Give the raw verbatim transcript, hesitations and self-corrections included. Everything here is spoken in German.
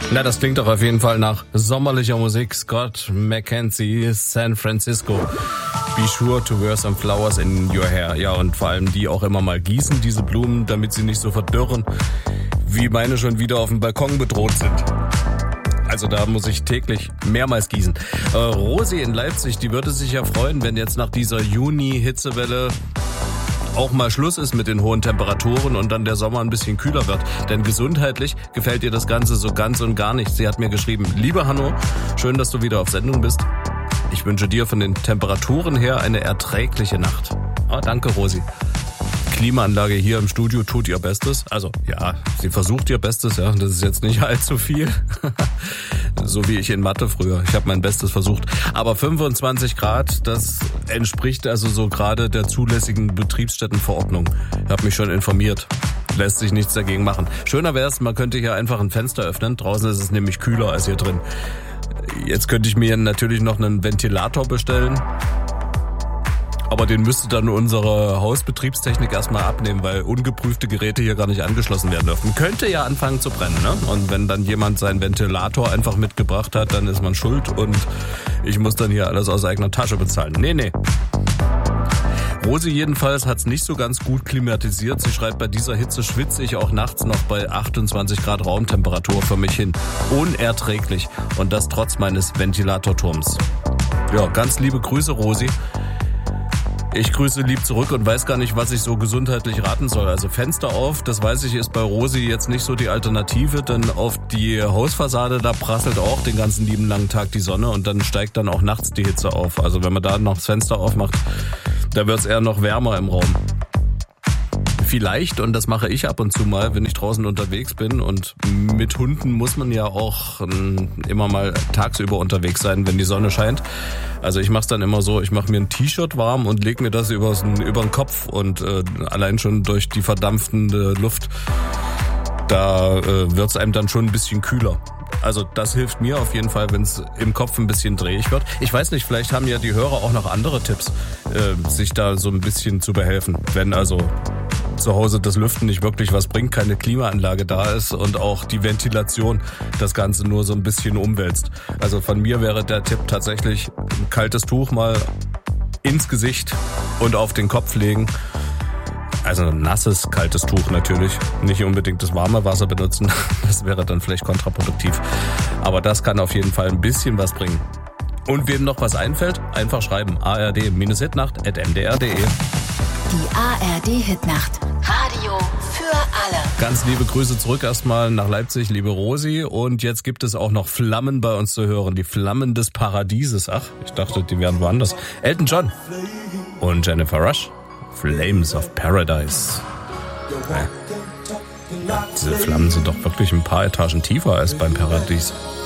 Na, das klingt doch auf jeden Fall nach sommerlicher Musik. Scott McKenzie, San Francisco. Be sure to wear some flowers in your hair. Ja, und vor allem die auch immer mal gießen, diese Blumen, damit sie nicht so verdürren, wie meine schon wieder auf dem Balkon bedroht sind. Also da muss ich täglich mehrmals gießen. Äh, Rosi in Leipzig, die würde sich ja freuen, wenn jetzt nach dieser Juni-Hitzewelle auch mal Schluss ist mit den hohen Temperaturen und dann der Sommer ein bisschen kühler wird. Denn gesundheitlich gefällt ihr das Ganze so ganz und gar nicht. Sie hat mir geschrieben, liebe Hanno, schön, dass du wieder auf Sendung bist. Ich wünsche dir von den Temperaturen her eine erträgliche Nacht. Ah, danke, Rosi. Klimaanlage hier im Studio tut ihr Bestes. Also ja, sie versucht ihr Bestes, ja, das ist jetzt nicht allzu viel. So wie ich in Mathe früher. Ich habe mein Bestes versucht. Aber fünfundzwanzig Grad, das entspricht also so gerade der zulässigen Betriebsstättenverordnung. Ich habe mich schon informiert. Lässt sich nichts dagegen machen. Schöner wäre es, man könnte hier einfach ein Fenster öffnen. Draußen ist es nämlich kühler als hier drin. Jetzt könnte ich mir natürlich noch einen Ventilator bestellen. Aber den müsste dann unsere Hausbetriebstechnik erstmal abnehmen, weil ungeprüfte Geräte hier gar nicht angeschlossen werden dürfen. Könnte ja anfangen zu brennen, ne? Und wenn dann jemand seinen Ventilator einfach mitgebracht hat, dann ist man schuld und ich muss dann hier alles aus eigener Tasche bezahlen. Nee, nee. Rosi jedenfalls hat's nicht so ganz gut klimatisiert. Sie schreibt, bei dieser Hitze schwitze ich auch nachts noch bei achtundzwanzig Grad Raumtemperatur für mich hin. Unerträglich. Und das trotz meines Ventilatorturms. Ja, ganz liebe Grüße, Rosi. Ich grüße lieb zurück und weiß gar nicht, was ich so gesundheitlich raten soll. Also Fenster auf, das weiß ich, ist bei Rosi jetzt nicht so die Alternative, denn auf die Hausfassade, da prasselt auch den ganzen lieben langen Tag die Sonne und dann steigt dann auch nachts die Hitze auf. Also wenn man da noch das Fenster aufmacht, da wird es eher noch wärmer im Raum. Vielleicht, und das mache ich ab und zu mal, wenn ich draußen unterwegs bin, und mit Hunden muss man ja auch ähm, immer mal tagsüber unterwegs sein, wenn die Sonne scheint. Also ich mache es dann immer so, ich mache mir ein T-Shirt warm und lege mir das übers, über den Kopf und äh, allein schon durch die verdampfende Luft, da äh, wird es einem dann schon ein bisschen kühler. Also das hilft mir auf jeden Fall, wenn es im Kopf ein bisschen drehig wird. Ich weiß nicht, vielleicht haben ja die Hörer auch noch andere Tipps, äh, sich da so ein bisschen zu behelfen, wenn also zu Hause das Lüften nicht wirklich was bringt, keine Klimaanlage da ist und auch die Ventilation das Ganze nur so ein bisschen umwälzt. Also von mir wäre der Tipp tatsächlich ein kaltes Tuch mal ins Gesicht und auf den Kopf legen. Also ein nasses, kaltes Tuch natürlich. Nicht unbedingt das warme Wasser benutzen, das wäre dann vielleicht kontraproduktiv. Aber das kann auf jeden Fall ein bisschen was bringen. Und wem noch was einfällt, einfach schreiben. A R D-Hitnacht at m d r punkt d e. Die A R D-Hitnacht. Radio für alle. Ganz liebe Grüße zurück erstmal nach Leipzig, liebe Rosi. Und jetzt gibt es auch noch Flammen bei uns zu hören. Die Flammen des Paradieses. Ach, ich dachte, die wären woanders. Elton John und Jennifer Rush. Flames of Paradise. Ja. Diese Flammen sind doch wirklich ein paar Etagen tiefer als beim Paradies.